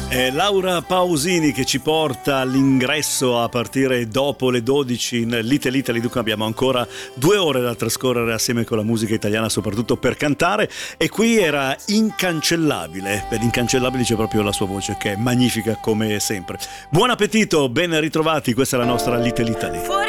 È Laura Pausini che ci porta all'ingresso a partire dopo le 12 in Little Italy. Dunque abbiamo ancora 2 ore da trascorrere assieme con la musica italiana, soprattutto per cantare, e qui era incancellabile. Per Incancellabili c'è proprio la sua voce che è magnifica come sempre. Buon appetito, ben ritrovati, questa è la nostra Little Italy.